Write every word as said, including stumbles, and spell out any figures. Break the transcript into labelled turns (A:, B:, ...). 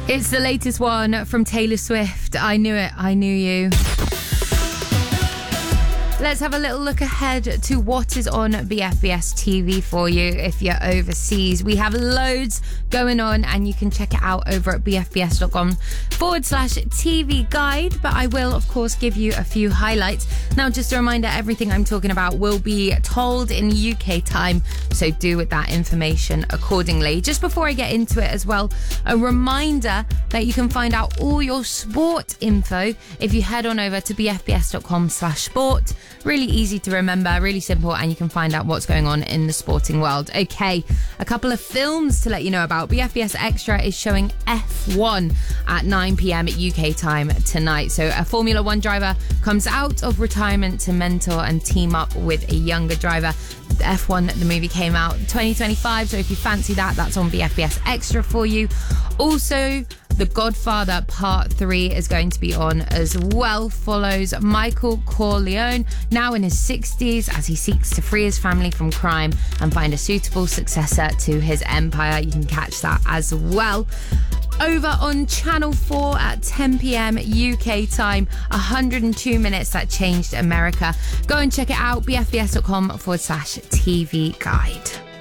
A: It's the latest one from Taylor Swift. I knew it, I knew you. Let's have a little look ahead to what is on B F B S T V for you if you're overseas. We have loads going on and you can check it out over at bfbs.com forward slash TV guide. But I will, of course, give you a few highlights. Now, just a reminder, everything I'm talking about will be told in U K time, so do with that information accordingly. Just before I get into it as well, a reminder that you can find out all your sport info if you head on over to bfbs.com slash sport. Really easy to remember, really simple, and you can find out what's going on in the sporting world. Okay, a couple of films to let you know about. B F B S Extra is showing F one at nine p.m. at U K time tonight. So a Formula One driver comes out of retirement to mentor and team up with a younger driver. F one, the movie, came out twenty twenty-five, so if you fancy that, that's on B F B S Extra for you. Also, The Godfather Part three is going to be on as well. Follows Michael Corleone, now in his sixties, as he seeks to free his family from crime and find a suitable successor to his empire. You can catch that as well. Over on Channel four at ten p.m. U K time, one hundred two minutes that changed America. Go and check it out, bfbs.com forward slash TV guide.